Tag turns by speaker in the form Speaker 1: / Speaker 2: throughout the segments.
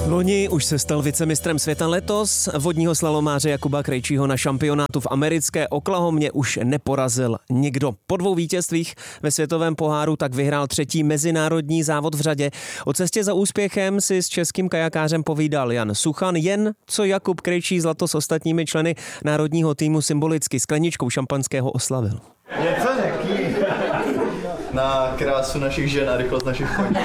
Speaker 1: Loni už se stal vicemistrem světa, letos vodního slalomáře Jakuba Krejčího na šampionátu v americké Oklahomě už neporazil nikdo. Po 2 vítězstvích ve světovém poháru tak vyhrál 3. mezinárodní závod v řadě. O cestě za úspěchem si s českým kajakářem povídal Jan Suchan, jen co Jakub Krejčí zlato s ostatními členy národního týmu symbolicky skleničkou šampanského oslavil.
Speaker 2: Něco řekni. Na krásu našich žen a rychlost našich koní.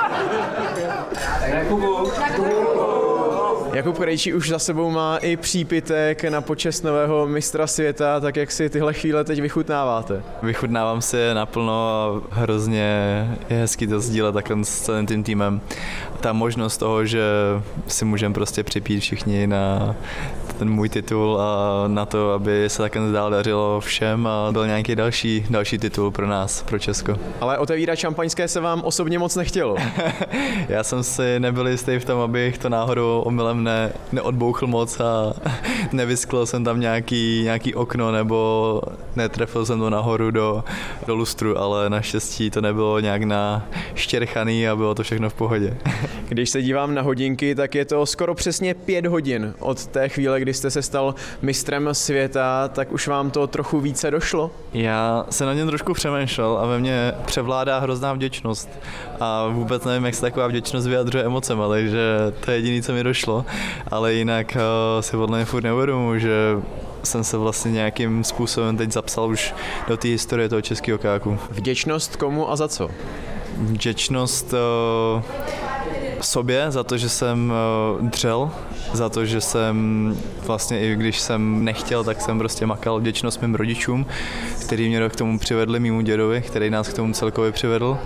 Speaker 3: Jakub Krejčí už za sebou má i přípitek na počest nového mistra světa, tak jak si tyhle chvíle teď vychutnáváte?
Speaker 2: Vychutnávám si je naplno a hrozně je hezký to sdílet takhle s celým tím týmem. Ta možnost toho, že si můžeme prostě připít všichni na ten můj titul a na to, aby se takhle dál dařilo všem a byl nějaký další titul pro nás, pro Česko.
Speaker 3: Ale otevírat šampaňské se vám osobně moc nechtělo.
Speaker 2: Já jsem si nebyl jistý v tom, abych to náhodou omylem neodbouchl moc a nevyskl jsem tam nějaký okno nebo netrefil jsem to nahoru do lustru, ale naštěstí to nebylo nějak naštěrchaný a bylo to všechno v pohodě.
Speaker 3: Když se dívám na hodinky, tak je to skoro přesně 5 hodin od té chvíle, kdy jste se stal mistrem světa, tak už vám to trochu více došlo?
Speaker 2: Já se na něm trošku přemýšlel a ve mně převládá hrozná vděčnost a vůbec nevím, jak se taková vděčnost vyjadřuje emocema, takže to je jediné, co mi došlo, ale jinak si podle mě furt neuvědomuji, že jsem se vlastně nějakým způsobem teď zapsal už do té historie toho českého kajaku.
Speaker 3: Vděčnost komu a za co?
Speaker 2: Vděčnost sobě za to, že jsem dřel, za to, že jsem vlastně i když jsem nechtěl, tak jsem prostě makal. Vděčnost mým rodičům, který mě k tomu přivedli, mému dědovi, který nás k tomu celkově přivedl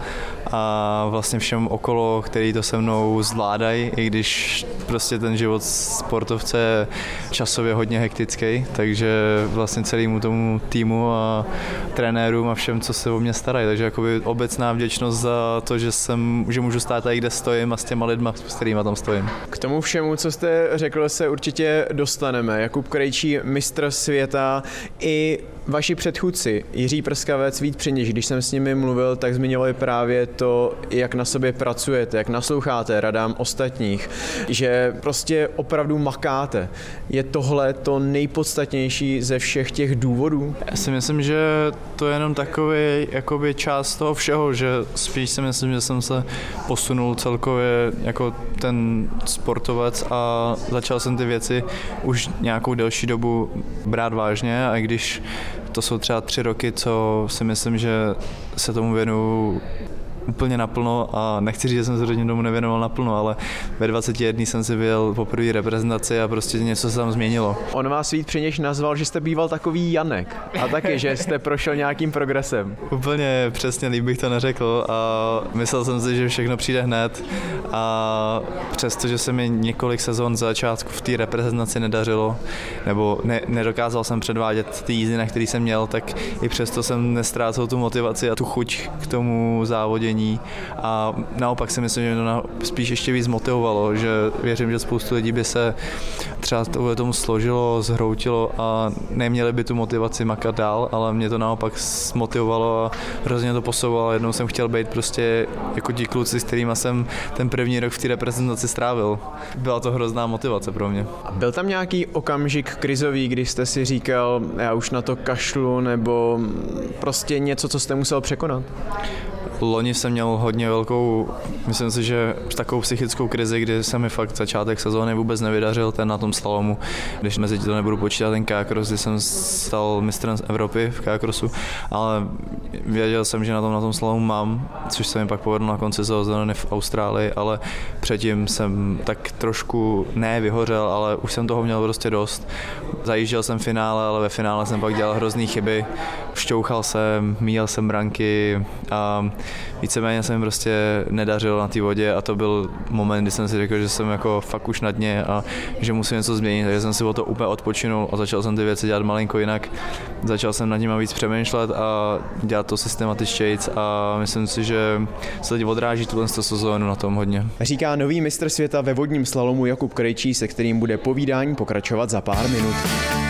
Speaker 2: a vlastně všem okolo, který to se mnou zvládají, i když prostě ten život sportovce je časově hodně hektický, takže vlastně celému tomu týmu a trenérům a všem, co se o mě starají, takže jakoby obecná vděčnost za to, že můžu stát tady, kde stojím a s těma lidma, s kterýma tam stojím.
Speaker 3: K tomu všemu, co jste řekl, se určitě dostaneme. Jakub Krejčí, mistr světa, i vaši předchůdci, Jiří Prskavec, Vít Přiniš, když jsem s nimi mluvil, tak zmiňovali právě to, jak na sobě pracujete, jak nasloucháte radám ostatních, že prostě opravdu makáte. Je tohle to nejpodstatnější ze všech těch důvodů?
Speaker 2: Já si myslím, že to je jenom takový jakoby část toho všeho, že spíš si myslím, že jsem se posunul celkově jako ten sportovec a začal jsem ty věci už nějakou delší dobu brát vážně a když to jsou třeba 3 roky, co si myslím, že se tomu věnuju úplně naplno a nechci říct, že jsem se do tomu nevěnoval naplno, ale ve 21 jsem si vyjel poprvé reprezentaci a prostě něco se tam změnilo.
Speaker 3: On vás Vít Přiniš nazval, že jste býval takový Janek a taky, že jste prošel nějakým progresem.
Speaker 2: Úplně přesně líp bych to neřekl a myslel jsem si, že všechno přijde hned a přestože se mi několik sezon za začátku v té reprezentaci nedařilo, nebo nedokázal jsem předvádět ty jízdy, na který jsem měl, tak i přesto jsem nestrácel tu motivaci a tu chuť k tomu závodění. A naopak si myslím, že to spíš ještě víc motivovalo, že věřím, že spoustu lidí by se třeba tomu složilo, zhroutilo a neměli by tu motivaci makat dál, ale mě to naopak motivovalo a hrozně to posouvalo. Jednou jsem chtěl být prostě jako ti kluci, s kterýma jsem ten první rok v té reprezentaci strávil. Byla to hrozná motivace pro mě.
Speaker 3: A byl tam nějaký okamžik krizový, když jste si říkal, já už na to kašlu, nebo prostě něco, co jste musel překonat?
Speaker 2: Loni jsem měl hodně velkou, myslím si, že takovou psychickou krizi, kdy se mi fakt začátek sezóny vůbec nevydařil, ten na tom slalomu, když mezi to nebudu počítat ten kajakros, kdy jsem stal mistrem Evropy v kajakrosu, ale věděl jsem, že na tom slalomu mám, což se mi pak povedlo na konci sezóny v Austrálii, ale předtím jsem tak trošku vyhořel, ale už jsem toho měl prostě dost. Zajížděl jsem finále, ale ve finále jsem pak dělal hrozný chyby, šťouchal jsem, míjel jsem branky a víceméně se mi prostě nedařilo na té vodě a to byl moment, kdy jsem si řekl, že jsem jako fakt už na dně a že musím něco změnit, takže jsem si o to úplně odpočinul a začal jsem ty věci dělat malinko jinak. Začal jsem nad nimi víc přemýšlet a dělat to systematičtějc a myslím si, že se teď odráží tuhle sezónu na tom hodně.
Speaker 3: Říká nový mistr světa ve vodním slalomu Jakub Krejčí, se kterým bude povídání pokračovat za pár minut.